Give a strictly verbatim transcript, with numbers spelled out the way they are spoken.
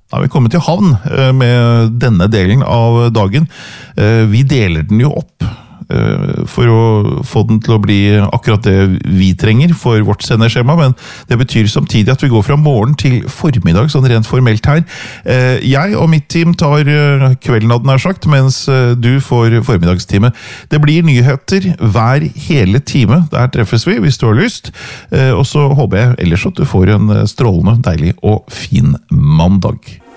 Da har vi kommet til havn med denne delen av dagen. Vi deler den jo opp for å få den til å bli akkurat det vi trenger for vårt sendeskjema, men det betyr samtidig at vi går fra morgen til formiddag, sånn rent formelt her. Jeg og mitt team tar kvelden, hadde nær sagt, mens du får formiddagstime. Det blir nyheter hver hele time. Der treffes vi, hvis du har lyst. Og så håper jeg ellers at du får en strålende, deilig og fin mandag.